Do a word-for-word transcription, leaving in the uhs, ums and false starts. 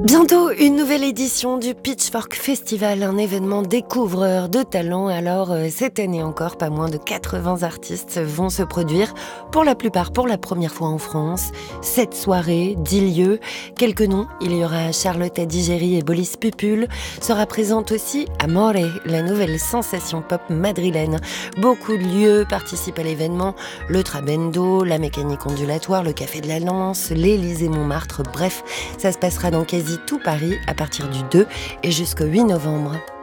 Bientôt une nouvelle édition du Pitchfork Festival, un événement découvreur de talents. Alors euh, cette année encore, pas moins de quatre-vingts artistes vont se produire, pour la plupart pour la première fois en France. Sept soirées, dix lieux, quelques noms. Il y aura Charlotte Adigéry et Bolis Pupul. Sera présente aussi Amore, la nouvelle sensation pop madrilène. Beaucoup de lieux participent à l'événement, le Trabendo, la mécanique ondulatoire, le Café de la Lance, l'Élysée Montmartre. Bref, ça se passera dans quasi tout Paris à partir du deux et jusqu'au huit novembre.